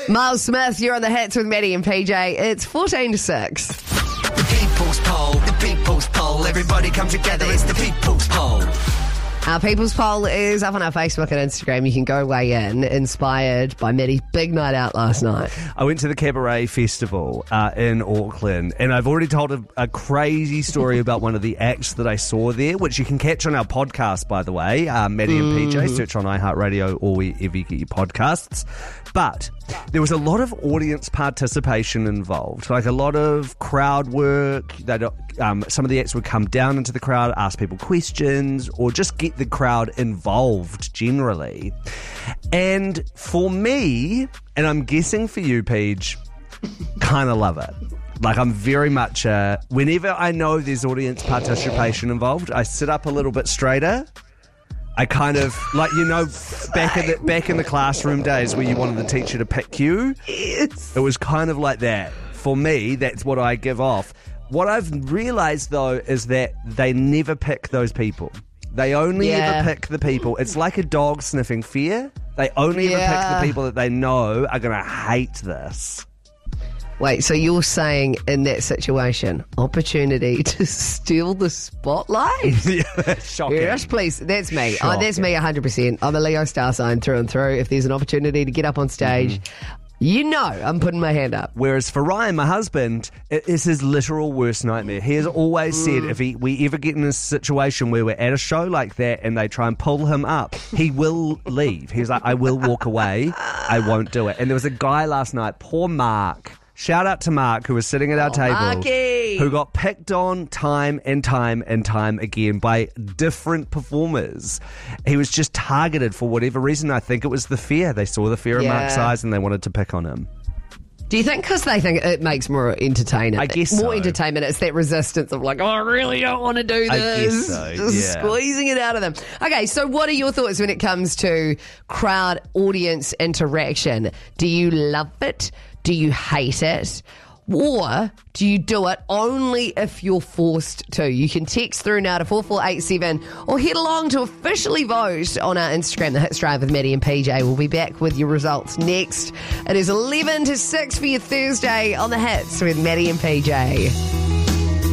Miles Smith, you're on the hits with Maddie and PJ. It's 14-6. The People's Poll, the People's Poll. Everybody come together, it's the People's Poll. Our People's Poll is up on our Facebook and Instagram. You can go weigh in, inspired by Maddie's big night out last night. I went to the Cabaret Festival in Auckland, and I've already told a crazy story about one of the acts that I saw there, which you can catch on our podcast, by the way, Maddie and PJ. Search on iHeartRadio or wherever you get your podcasts. But there was a lot of audience participation involved, like a lot of crowd work. Some of the acts would come down into the crowd, ask people questions, or just get the crowd involved generally. And for me, and I'm guessing for you, Paige, kind of love it. Like, I'm very much, whenever I know there's audience participation involved, I sit up a little bit straighter. I kind of, like, back in the classroom days where you wanted the teacher to pick you. Yes. It was kind of like that. For me, that's what I give off. What I've realised, though, is that they never pick those people. They only ever pick the people. It's like a dog sniffing fear. They only ever pick the people that they know are going to hate this. Wait, so you're saying in that situation, opportunity to steal the spotlight? Yeah, shocking. Yes, please. That's me. Shocking. That's me 100%. I'm a Leo star sign through and through. If there's an opportunity to get up on stage, you know I'm putting my hand up. Whereas for Ryan, my husband, it is his literal worst nightmare. He has always said if we ever get in a situation where we're at a show like that and they try and pull him up, he will leave. He's like, I will walk away. I won't do it. And there was a guy last night, poor Mark. Shout out to Mark, who was sitting at our table, Marky, who got picked on time and time and time again by different performers. He was just targeted for whatever reason. I think it was the fear. They saw the fear in Mark's eyes and they wanted to pick on him. Do you think because they think it makes more entertainment? I guess more so. entertainment. It's that resistance of like, oh, I really don't want to do this. I guess so, Just squeezing it out of them. Okay, so what are your thoughts when it comes to crowd audience interaction? Do you love it? Do you hate it? Or do you do it only if you're forced to? You can text through now to 4487 or head along to officially vote on our Instagram, The Hits Drive with Maddie and PJ. We'll be back with your results next. It is 11 to 6 for your Thursday on The Hits with Maddie and PJ.